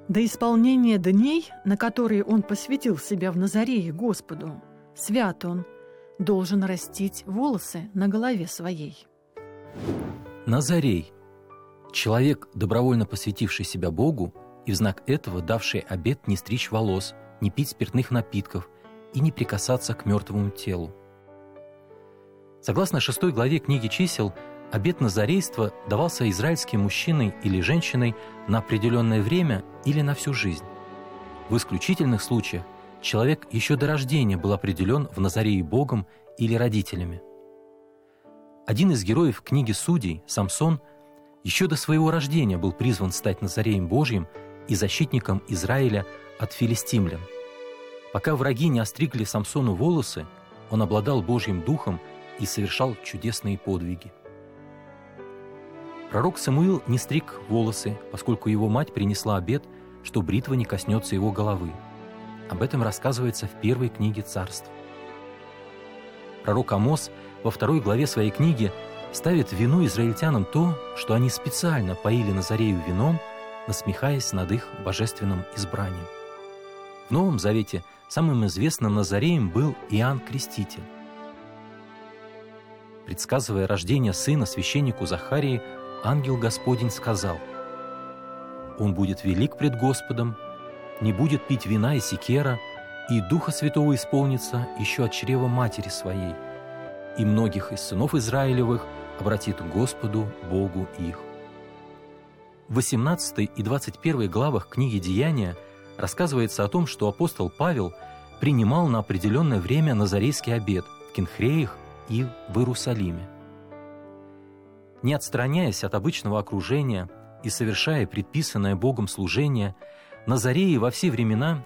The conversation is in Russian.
До исполнения дней, на которые он посвятил себя в Назарее Господу, свят он, должен растить волосы на голове своей. Назарей – человек, добровольно посвятивший себя Богу и в знак этого давший обет не стричь волос, не пить спиртных напитков и не прикасаться к мертвому телу. Согласно 6 главе книги «Чисел», обет назарейства давался израильским мужчиной или женщиной на определенное время или на всю жизнь. В исключительных случаях человек еще до рождения был определен в Назарее Богом или родителями. Один из героев книги Судей, Самсон, еще до своего рождения был призван стать Назареем Божьим и защитником Израиля от филистимлян. Пока враги не остригли Самсону волосы, он обладал Божьим духом и совершал чудесные подвиги. Пророк Самуил не стриг волосы, поскольку его мать принесла обет, что бритва не коснется его головы. Об этом рассказывается в 1 книге Царств. Пророк Амос во 2 главе своей книги ставит в вину израильтянам то, что они специально поили Назарею вином, насмехаясь над их божественным избранием. В Новом Завете самым известным Назареем был Иоанн Креститель. Предсказывая рождение сына священнику Захарии, ангел Господень сказал: «Он будет велик пред Господом, не будет пить вина и секера, и Духа Святого исполнится еще от чрева матери своей, и многих из сынов Израилевых обратит к Господу Богу их». В 18 и 21 главах книги «Деяния» рассказывается о том, что апостол Павел принимал на определенное время назарейский обет в Кенхреях и в Иерусалиме. Не отстраняясь от обычного окружения и совершая предписанное Богом служение, назареи во все времена